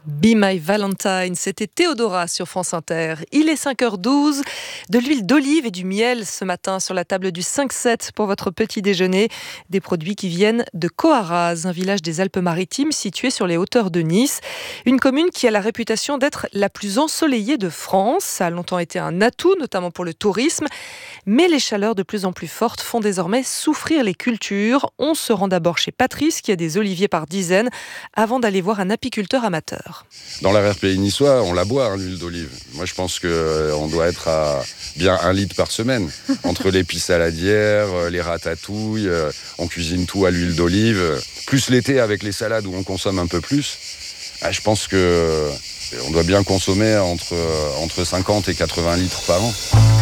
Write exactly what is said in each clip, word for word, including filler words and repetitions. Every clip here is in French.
Be My Valentine, c'était Théodora sur France Inter. Il est cinq heures douze, de l'huile d'olive et du miel ce matin sur la table du cinq sept pour votre petit déjeuner. Des produits qui viennent de Coaraz, un village des Alpes-Maritimes situé sur les hauteurs de Nice. Une commune qui a la réputation d'être la plus ensoleillée de France. Ça a longtemps été un atout, notamment pour le tourisme. Mais les chaleurs de plus en plus fortes font désormais souffrir les cultures. On se rend d'abord chez Patrice qui a des oliviers par dizaines avant d'aller voir un apiculteur amateur. Dans l'arrière-pays niçois, on la boit, hein, l'huile d'olive. Moi, je pense qu'on euh, doit être à bien un litre par semaine. Entre les l'épice saladière, euh, les ratatouilles, euh, on cuisine tout à l'huile d'olive. Plus l'été avec les salades où on consomme un peu plus. Ah, je pense qu'on euh, doit bien consommer entre, euh, entre cinquante et quatre-vingts litres par an.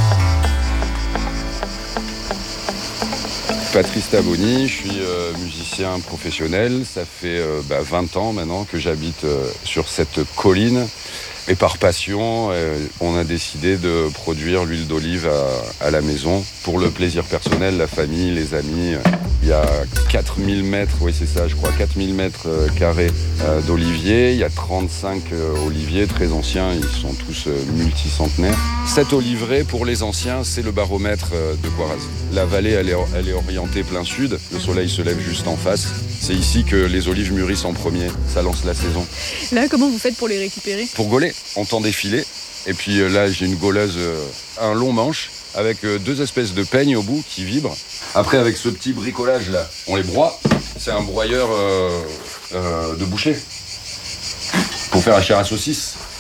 Patrice Taboni, je suis euh, musicien professionnel. Ça fait euh, bah, vingt ans maintenant que j'habite euh, sur cette colline. Et par passion, euh, on a décidé de produire l'huile d'olive à, à la maison pour le plaisir personnel, la famille, les amis. Il y a quatre mille mètres, oui c'est ça, je crois, quatre mille mètres carrés euh, d'oliviers. Il y a trente-cinq euh, oliviers très anciens, ils sont tous euh, multicentenaires. Cet oliveraie, pour les anciens, c'est le baromètre euh, de Coaraz. La vallée, elle est, elle est orientée plein sud. Le soleil se lève juste en face. C'est ici que les olives mûrissent en premier. Ça lance la saison. Là, comment vous faites pour les récupérer ? Pour gauler, on tend des filets. Et puis euh, là, j'ai une gauleuse, euh, un long manche, avec euh, deux espèces de peignes au bout qui vibrent. Après, avec ce petit bricolage là, on les broie. C'est un broyeur euh, euh, de boucher pour faire la chair à saucisse.